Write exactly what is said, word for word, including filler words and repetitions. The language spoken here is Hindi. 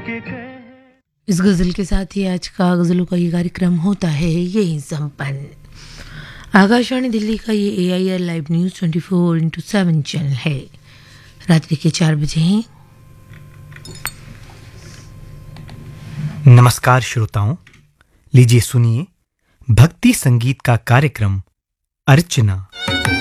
इस गज़ल के साथ ही आज का गज़लों का ये कार्यक्रम होता है यही संपन्न। आकाशवाणी दिल्ली का ये ए I R live news twenty four into seven channel है। रात्रि के चार बजे हैं। नमस्कार श्रोताओं, लीजिए सुनिए भक्ति संगीत का कार्यक्रम अर्चना।